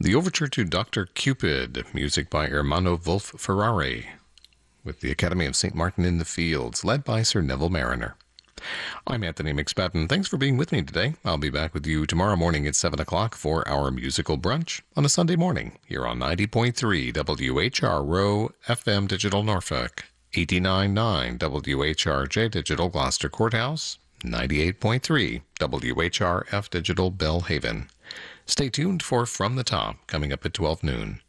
The Overture to Dr. Cupid, music by Ermanno Wolf Ferrari, with the Academy of St. Martin in the Fields, led by Sir Neville Mariner. I'm Anthony McSpadden. Thanks for being with me today. I'll be back with you tomorrow morning at 7 o'clock for our musical brunch on a Sunday morning here on 90.3 WHRO FM Digital Norfolk, 89.9 WHRJ Digital Gloucester Courthouse, 98.3 WHRF Digital Bellhaven. Stay tuned for From the Top, coming up at 12 noon.